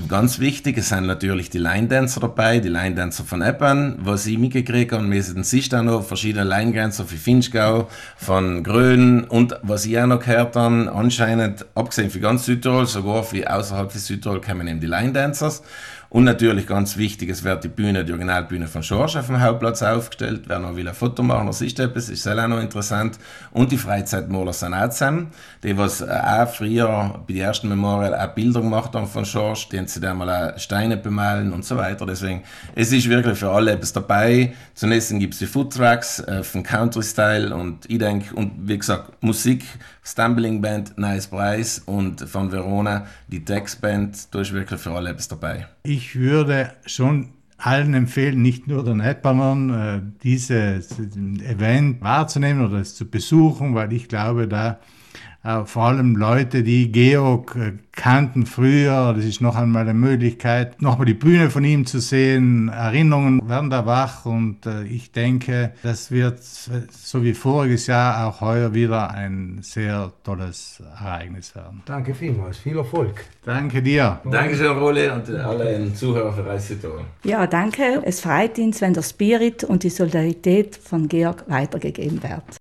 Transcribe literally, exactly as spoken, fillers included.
ganz wichtig, es sind natürlich die Line-Dancer dabei, die Line-Dancer von Eppan, was ich mitgekriegt habe, wir sind auch noch verschiedene Line-Dancer von Finchgau, von Grön und was ich auch noch gehört habe, anscheinend, abgesehen von ganz Südtirol, sogar für außerhalb von Südtirol kommen eben die Line-Dancers. Und natürlich ganz wichtig, es wird die Bühne, die Originalbühne von Schorsch auf dem Hauptplatz aufgestellt. Wer noch will ein Foto machen, das ist etwas, ist auch noch interessant. Und die Freizeitmaler sind auch zusammen. Die, was auch früher bei den ersten Memorial auch Bilder gemacht haben von Schorsch, die haben sie dann mal auch Steine bemalen und so weiter. Deswegen, es ist wirklich für alle etwas dabei. Zunächst gibt es die Foodtrucks äh, von Country Style und ich denke, und wie gesagt, Musik, Stumbling Band, Nice Preis und von Verona, die Tex Band, da ist wirklich für alle etwas dabei. Ich würde schon allen empfehlen, nicht nur den Eppanern, äh, dieses Event wahrzunehmen oder es zu besuchen, weil ich glaube, da äh, vor allem Leute, die Georg äh, kannten früher, das ist noch einmal eine Möglichkeit, nochmal die Bühne von ihm zu sehen, Erinnerungen werden da wach und äh, ich denke, das wird so wie voriges Jahr auch heuer wieder ein sehr tolles Ereignis werden. Danke vielmals, viel Erfolg. Danke dir. Dankeschön, Rolle, und allen Zuhörern für Reisetour. Ja, danke. Es freut uns, wenn der Spirit und die Solidarität von Georg weitergegeben wird.